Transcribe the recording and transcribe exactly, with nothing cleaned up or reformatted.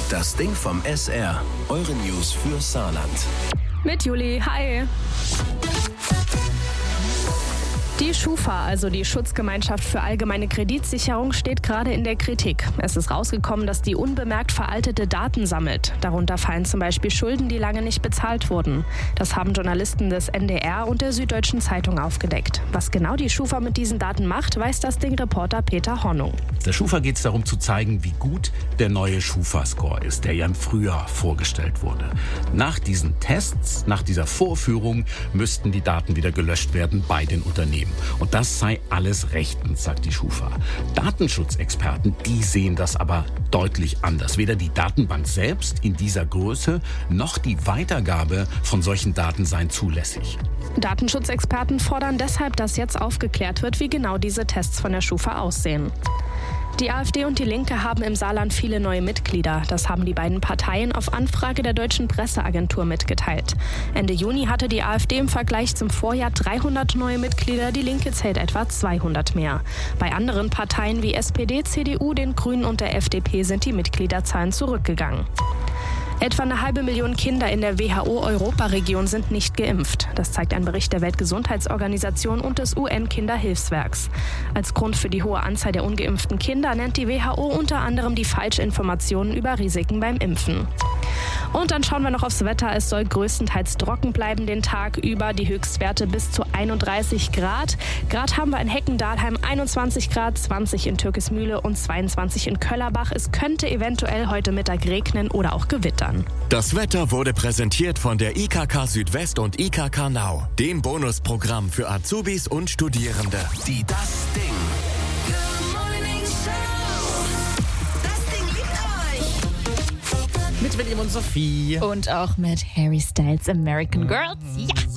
Das Ding vom S R. Eure News für Saarland. Mit Juli, hi. Die Schufa, also die Schutzgemeinschaft für allgemeine Kreditsicherung, steht gerade in der Kritik. Es ist rausgekommen, dass die unbemerkt veraltete Daten sammelt. Darunter fallen zum Beispiel Schulden, die lange nicht bezahlt wurden. Das haben Journalisten des N D R und der Süddeutschen Zeitung aufgedeckt. Was genau die Schufa mit diesen Daten macht, weiß das Ding-Reporter Peter Hornung. Der Schufa geht es darum zu zeigen, wie gut der neue Schufa-Score ist, der ja im Frühjahr vorgestellt wurde. Nach diesen Tests, nach dieser Vorführung, müssten die Daten wieder gelöscht werden bei den Unternehmen. Und das sei alles rechtens, sagt die Schufa. Datenschutzexperten, die sehen das aber deutlich anders. Weder die Datenbank selbst in dieser Größe noch die Weitergabe von solchen Daten seien zulässig. Datenschutzexperten fordern deshalb, dass jetzt aufgeklärt wird, wie genau diese Tests von der Schufa aussehen. Die AfD und die Linke haben im Saarland viele neue Mitglieder. Das haben die beiden Parteien auf Anfrage der Deutschen Presseagentur mitgeteilt. Ende Juni hatte die AfD im Vergleich zum Vorjahr dreihundert neue Mitglieder, die Linke zählt etwa zweihundert mehr. Bei anderen Parteien wie S P D, C D U, den Grünen und der F D P sind die Mitgliederzahlen zurückgegangen. Etwa eine halbe Million Kinder in der W H O-Europaregion sind nicht geimpft. Das zeigt ein Bericht der Weltgesundheitsorganisation und des U N-Kinderhilfswerks. Als Grund für die hohe Anzahl der ungeimpften Kinder nennt die W H O unter anderem die Falschinformationen über Risiken beim Impfen. Und dann schauen wir noch aufs Wetter. Es soll größtenteils trocken bleiben den Tag über. Die Höchstwerte bis zu einunddreißig Grad. Gerade haben wir in Hecken-Dahlheim einundzwanzig Grad, zwanzig in Türkismühle und zweiundzwanzig in Köllerbach. Es könnte eventuell heute Mittag regnen oder auch gewittern. Das Wetter wurde präsentiert von der I K K Südwest und I K K Now, dem Bonusprogramm für Azubis und Studierende. Die Das Ding. Mit William und Sophie. Und auch mit Harry Styles American Girls. Ja.